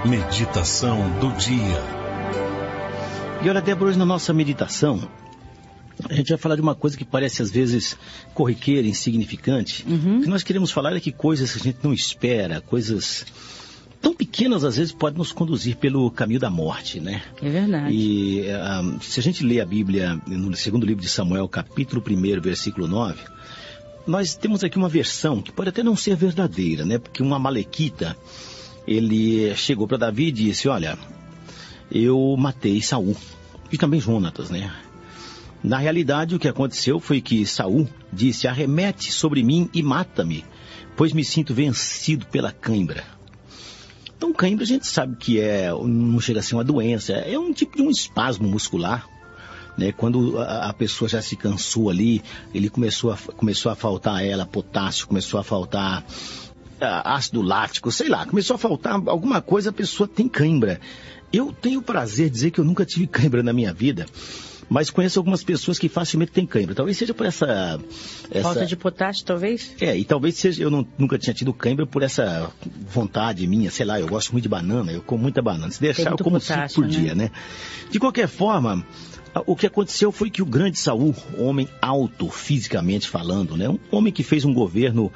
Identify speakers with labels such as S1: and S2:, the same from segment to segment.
S1: Meditação do dia.
S2: E olha, Débora, hoje na nossa meditação, a gente vai falar de uma coisa que parece às vezes corriqueira, insignificante. O que nós queremos falar é que coisas que a gente não espera, coisas tão pequenas às vezes podem nos conduzir pelo caminho da morte, né?
S3: É verdade.
S2: E se a gente lê a Bíblia no segundo livro de Samuel, capítulo 1, versículo 9, nós temos aqui uma versão que pode até não ser verdadeira, né? Porque um amalequita, ele chegou para Davi e disse: olha, eu matei Saul e também Jonatas, né? Na realidade, o que aconteceu foi que Saul disse: arremete sobre mim e mata-me, pois me sinto vencido pela cãibra. Então, cãibra a gente sabe que não chega a ser uma doença, é um tipo de um espasmo muscular, né? Quando a pessoa já se cansou ali, ele começou a faltar a ela potássio, começou a faltar ácido lático, sei lá, começou a faltar alguma coisa, a pessoa tem cãibra. Eu tenho o prazer de dizer que eu nunca tive cãibra na minha vida, mas conheço algumas pessoas que facilmente têm cãibra. Talvez seja por essa
S3: Falta de potássio, talvez?
S2: E talvez seja, nunca tinha tido cãibra por essa vontade minha, sei lá, eu gosto muito de banana, eu como muita banana. Se deixar, eu como 5 por dia, né? De qualquer forma, o que aconteceu foi que o grande Saul, homem alto, fisicamente falando, né? Um homem que fez um governo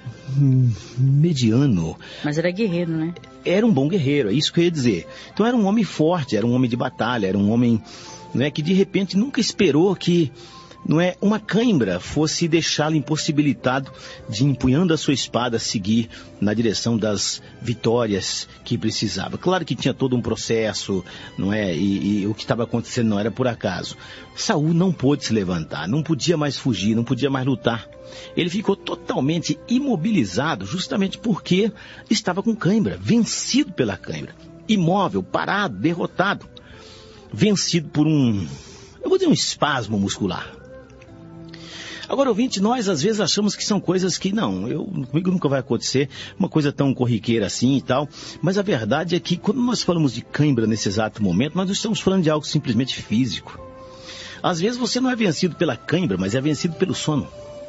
S2: mediano. Mas
S3: era guerreiro, né?
S2: Era um bom guerreiro, é isso que eu ia dizer. Então era um homem forte, era um homem de batalha, era um homem, não é, que de repente nunca esperou que, não é, uma cãibra fosse deixá-lo impossibilitado de, empunhando a sua espada, seguir na direção das vitórias que precisava. Claro que tinha todo um processo, não é, e o que estava acontecendo não era por acaso. Saul não pôde se levantar, não podia mais fugir, não podia mais lutar. Ele ficou totalmente imobilizado justamente porque estava com cãibra, vencido pela cãibra, imóvel, parado, derrotado, vencido por um espasmo muscular. Agora, ouvinte, nós às vezes achamos que são coisas que comigo nunca vai acontecer, uma coisa tão corriqueira assim e tal, mas a verdade é que quando nós falamos de cãibra nesse exato momento, nós não estamos falando de algo simplesmente físico. Às vezes você não é vencido pela cãibra, mas é vencido pelo sono,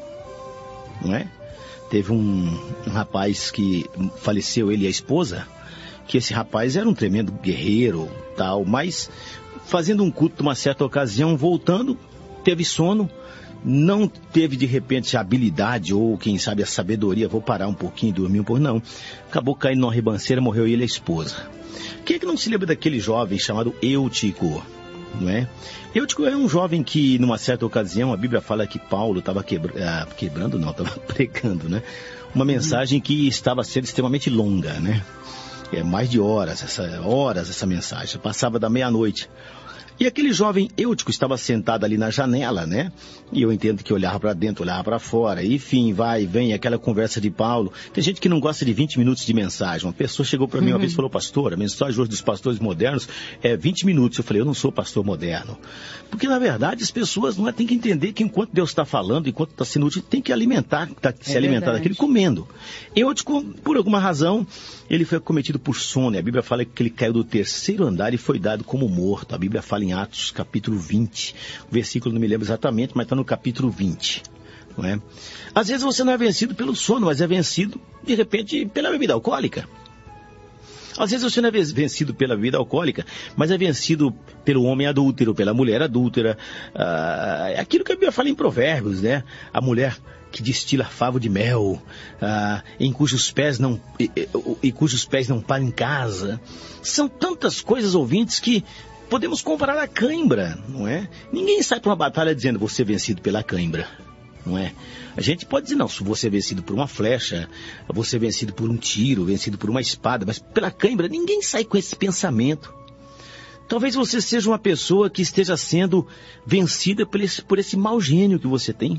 S2: não é? Teve um rapaz que faleceu, ele e a esposa, que esse rapaz era um tremendo guerreiro, tal, mas fazendo um culto numa certa ocasião, voltando, teve sono, não teve de repente a habilidade ou quem sabe a sabedoria, vou parar um pouquinho, dormir um pouco, não. Acabou caindo numa ribanceira, morreu ele e a esposa. Quem é que não se lembra daquele jovem chamado Eutico, não é? Eutico é um jovem que numa certa ocasião, a Bíblia fala que Paulo estava estava pregando, né? Uma mensagem que estava sendo extremamente longa, né? Mais de horas essa mensagem, passava da meia-noite. E aquele jovem Eutico estava sentado ali na janela, né? E eu entendo que olhava para dentro, olhava para fora. E, enfim, vai e vem aquela conversa de Paulo. Tem gente que não gosta de 20 minutos de mensagem. Uma pessoa chegou para mim uma vez e falou: pastor, a mensagem hoje dos pastores modernos é 20 minutos. Eu falei: eu não sou pastor moderno. Porque, na verdade, as pessoas têm que entender que enquanto Deus está falando, enquanto está sendo útil, tem que alimentar, se alimentar daquele comendo. Eutico, por alguma razão, ele foi acometido por sono. A Bíblia fala que ele caiu do 3º andar e foi dado como morto. A Bíblia fala em Atos, capítulo 20. O versículo não me lembro exatamente, mas está no capítulo 20. Não é? Às vezes você não é vencido pelo sono, mas é vencido, de repente, pela bebida alcoólica. Às vezes você não é vencido pela bebida alcoólica, mas é vencido pelo homem adúltero, pela mulher adúltera. É aquilo que a Bíblia fala em Provérbios, né? A mulher que destila favo de mel, em cujos pés não param em casa. São tantas coisas, ouvintes, que podemos comparar a cãibra, não é? Ninguém sai para uma batalha dizendo: vou ser vencido pela cãibra, não é? A gente pode dizer: não, se vou ser vencido por uma flecha, vou ser vencido por um tiro, vencido por uma espada, mas pela cãibra ninguém sai com esse pensamento. Talvez você seja uma pessoa que esteja sendo vencida por esse mau gênio que você tem.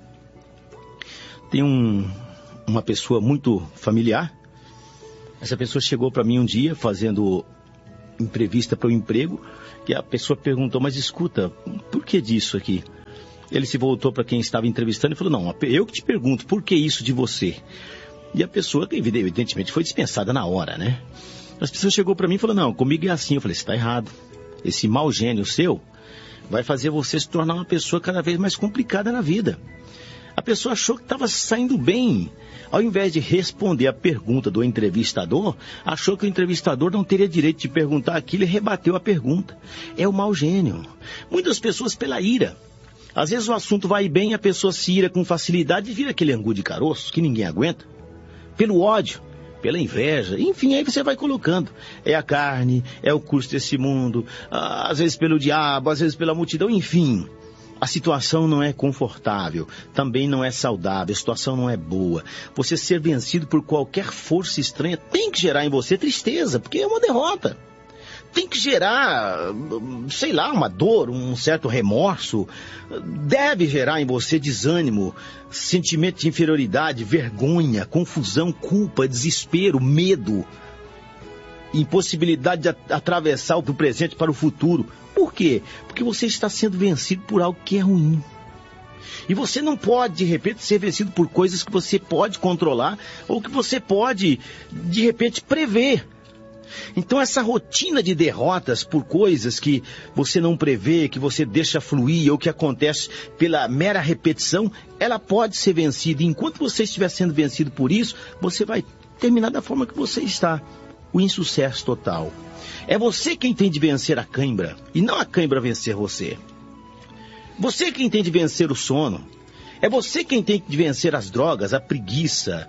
S2: Tem uma pessoa muito familiar. Essa pessoa chegou para mim um dia fazendo entrevista para o emprego, e a pessoa perguntou: mas escuta, por que disso aqui? Ele se voltou para quem estava entrevistando e falou: não, eu que te pergunto, por que isso de você? E a pessoa, evidentemente, foi dispensada na hora, né? A pessoa chegou para mim e falou: não, comigo é assim. Eu falei: você está errado. Esse mau gênio seu vai fazer você se tornar uma pessoa cada vez mais complicada na vida. A pessoa achou que estava saindo bem. Ao invés de responder a pergunta do entrevistador, achou que o entrevistador não teria direito de perguntar aquilo e rebateu a pergunta. É o mau gênio. Muitas pessoas pela ira. Às vezes o assunto vai bem, a pessoa se ira com facilidade e vira aquele angu de caroço que ninguém aguenta. Pelo ódio, pela inveja, enfim, aí você vai colocando. É a carne, é o curso desse mundo, às vezes pelo diabo, às vezes pela multidão, enfim. A situação não é confortável, também não é saudável, a situação não é boa. Você ser vencido por qualquer força estranha tem que gerar em você tristeza, porque é uma derrota. Tem que gerar, sei lá, uma dor, um certo remorso. Deve gerar em você desânimo, sentimento de inferioridade, vergonha, confusão, culpa, desespero, medo. Impossibilidade de atravessar o presente para o futuro. Por quê? Porque você está sendo vencido por algo que é ruim. E você não pode, de repente, ser vencido por coisas que você pode controlar ou que você pode, de repente, prever. Então essa rotina de derrotas por coisas que você não prevê, que você deixa fluir ou que acontece pela mera repetição, ela pode ser vencida. E enquanto você estiver sendo vencido por isso, você vai terminar da forma que você está. O insucesso total. É você quem tem de vencer a cãibra e não a cãibra vencer você. Você quem tem de vencer o sono. É você quem tem de vencer as drogas, a preguiça,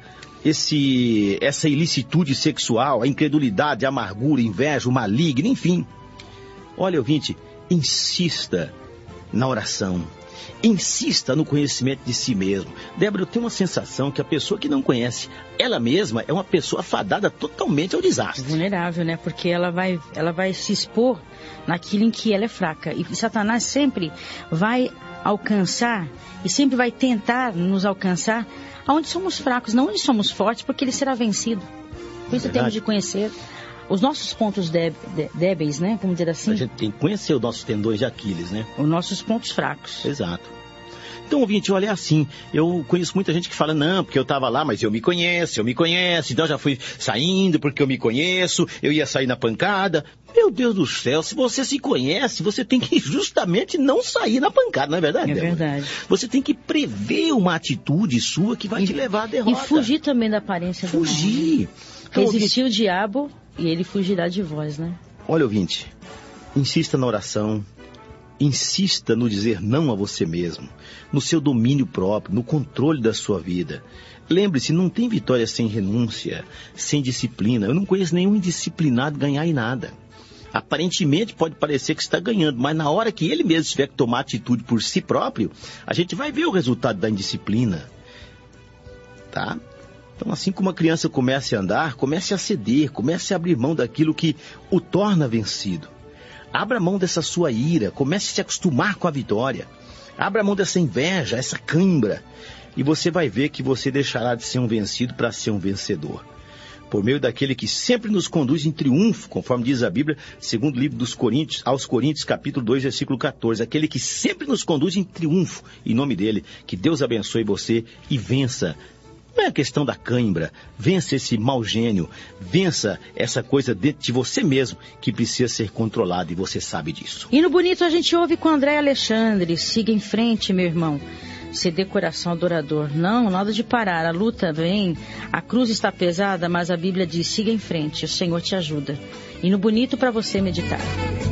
S2: essa ilicitude sexual, a incredulidade, a amargura, a inveja, o maligno, enfim. Olha, ouvinte, insista na oração. Insista no conhecimento de si mesmo. Débora, eu tenho uma sensação que a pessoa que não conhece ela mesma é uma pessoa fadada totalmente ao desastre.
S3: Vulnerável, né? Porque ela vai se expor naquilo em que ela é fraca. E Satanás sempre vai alcançar e sempre vai tentar nos alcançar onde somos fracos, não onde somos fortes, porque ele será vencido. Por isso temos de conhecer os nossos pontos débeis, né? Vamos dizer assim.
S2: A gente tem que conhecer os nossos tendões de Aquiles, né?
S3: Os nossos pontos fracos.
S2: Exato. Então, ouvinte, olha, é assim, eu conheço muita gente que fala, não, porque eu estava lá, mas eu me conheço, então eu já fui saindo porque eu me conheço, eu ia sair na pancada. Meu Deus do céu, se você se conhece, você tem que justamente não sair na pancada, não é verdade?
S3: É verdade.
S2: Você tem que prever uma atitude sua que vai te levar à derrota.
S3: E fugir também da aparência do mal.
S2: Fugir. Então,
S3: resistir o diabo e ele fugirá de vós, né?
S2: Olha, ouvinte, insista na oração. Insista no dizer não a você mesmo, no seu domínio próprio, no controle da sua vida. Lembre-se, não tem vitória sem renúncia, sem disciplina. Eu não conheço nenhum indisciplinado ganhar em nada. Aparentemente pode parecer que está ganhando, mas na hora que ele mesmo tiver que tomar atitude por si próprio, a gente vai ver o resultado da indisciplina. Tá? Então, assim como a criança começa a andar, comece a ceder, comece a abrir mão daquilo que o torna vencido. Abra mão dessa sua ira, comece a se acostumar com a vitória. Abra mão dessa inveja, essa cãibra. E você vai ver que você deixará de ser um vencido para ser um vencedor. Por meio daquele que sempre nos conduz em triunfo, conforme diz a Bíblia, segundo o livro dos Coríntios, aos Coríntios, capítulo 2, versículo 14. Aquele que sempre nos conduz em triunfo, em nome dele. Que Deus abençoe você e vença. Não é a questão da cãibra, vença esse mau gênio, vença essa coisa dentro de você mesmo que precisa ser controlada e você sabe disso.
S3: E no bonito a gente ouve com André Alexandre, siga em frente, meu irmão, ceder coração adorador. Não, nada de parar, a luta vem, a cruz está pesada, mas a Bíblia diz, siga em frente, o Senhor te ajuda. E no bonito para você meditar.